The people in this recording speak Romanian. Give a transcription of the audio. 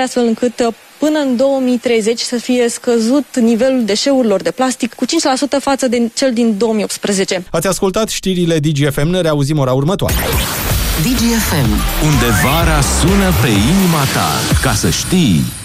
astfel încât până în 2030 să fie scăzut nivelul deșeurilor de plastic cu 5% față de cel din 2018. Ați ascultat știrile DGFM, ne reauzim ora următoare. DGFM, unde vara sună pe inima ta, ca să știi.